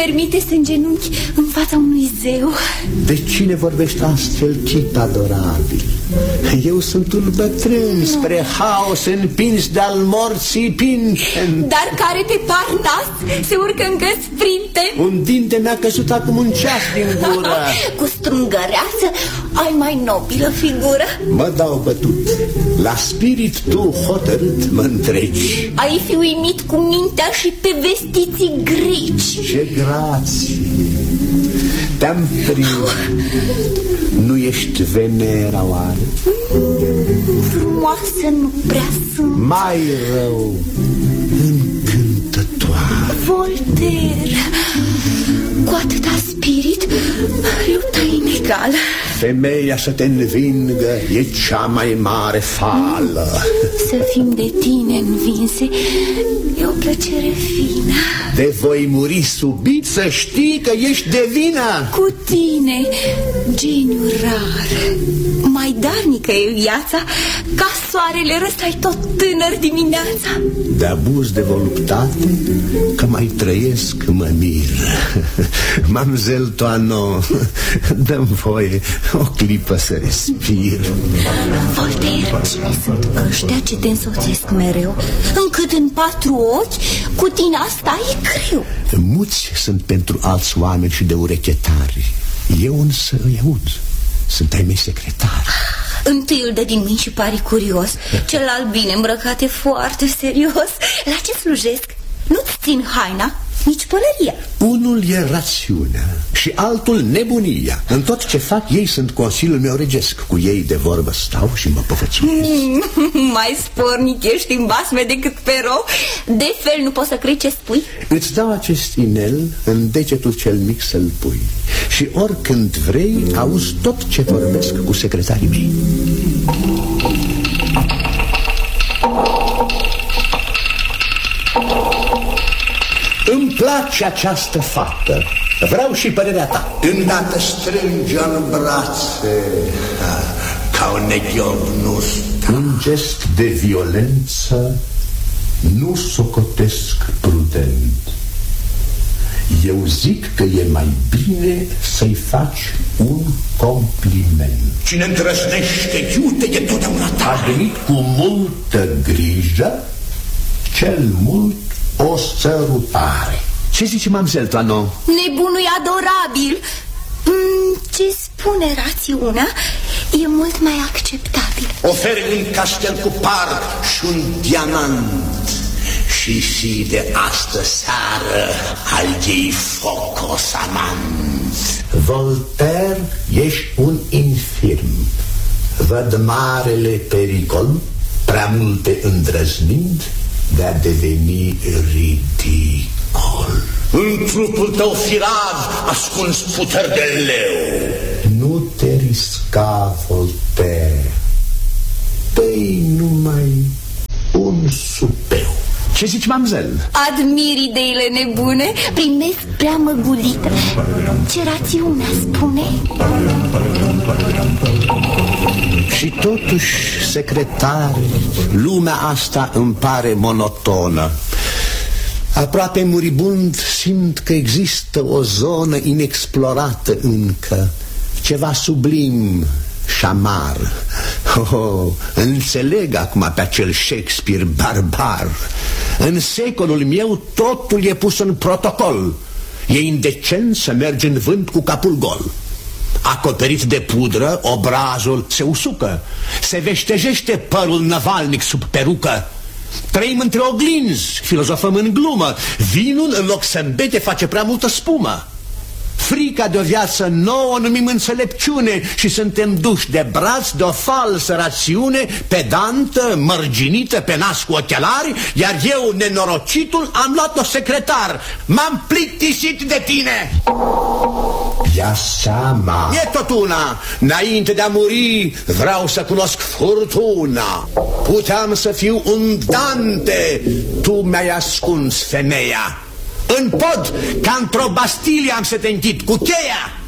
permite să îngenunchi în fața unui zeu. De cine vorbești astfel, chip adorabil? Eu sunt un bătrân spre haos împins de-al morții Pinchen. Dar care pe Parnas se urcă în găs sprinte. Un dinte mi-a căzut acum un ceas din gură. Cu strângăreață ai mai nobilă figură. Mă dau bătut. La spirit tu hotărât mă întregi. Ai fi uimit cu mintea și pe vestiții greci. Ce grație! Te-am prins. Nu ești Venera, oare? Frumoasă nu prea sunt. Mai rău, încântătoare. Voltaire. Cu atâta spirit, lupta inegală. Femeia să te învingă e cea mai mare fală. Să fim de tine învinse e o plăcere fină. De voi muri subit, să știi că ești de vină. Cu tine, geniu rar, mai darnică e viața, ca soarele răstai tot tânăr dimineața. De abuz de voluptate, că mai trăiesc mă mir. Mamzel Toano, dă-mi voie o clipă să respir. Voltaire, cine sunt ăștia ce te însoțesc mereu? Încât în 4 ochi cu tine asta e greu. Muți sunt pentru alți oameni și de urechetari. Eu însă îi aud. Sunt ai mei secretari. Întâi îl dă din mâini și pari curios. Celălalt bine îmbrăcat e foarte serios. La ce slujesc? Nu-ți țin haina, nici pălăria. Unul e rațiunea și altul nebunia. În tot ce fac ei sunt consiliul meu regesc. Cu ei de vorbă stau și mă păfățuiesc. Mai spornic ești în basme decât Perou. De fel nu poți să crezi ce spui. Îți dau acest inel, în degetul cel mic să-l pui și oricând vrei auzi tot ce vorbesc cu secretarii mei. Îmi place această fată. Vreau și părerea ta. Îndată strânge-o în brațe ca un neghiobnust. Un gest de violență nu socotesc prudent. Eu zic că e mai bine să-i faci un compliment. Cine îndrăznește iute e totdeauna tare. A venit cu multă grijă, cel mult o sărutare. Ce zice mamzel Toano? Nebunul e adorabil. Ce spune rațiunea e mult mai acceptabil. Oferi un castel cu parc și un diamant și de astă seară al ei focos amant. Voltaire, ești un infirm. Văd marele pericol, prea multe îndrăznind de a deveni ridicol. În trupul tău firav ascuns puteri de leu. Nu te risca, Voltaire. Dă-i numai un supeu. Ce zici, mamzel? Admir ideile nebune, primesc prea măgulită. Ce rațiunea spune? Și totuși, secretare, lumea asta îmi pare monotonă. Aproape muribund simt că există o zonă inexplorată încă, ceva sublim și amar. Înțeleg acum pe acel Shakespeare barbar. În secolul meu totul e pus în protocol. E indecent să mergi în vânt cu capul gol. Acoperit de pudră, obrazul se usucă. Se veștejește părul năvalnic sub perucă. Trăim între oglinzi, filozofăm în glumă. Vinul, în loc să îmbete, face prea multă spumă. Frica de o viață nouă numim înțelepciune și suntem duși de braț de o falsă rațiune pedantă, mărginită, pe nas cu ochelari, iar eu, nenorocitul, am luat-o secretar. M-am plictisit de tine. Ia seama. E tot una. Înainte de a muri vreau să cunosc furtuna. Puteam să fiu un Dante. Tu mi-ai ascuns femeia. În pod, ca într-o bastilie am să te închid cu cheia.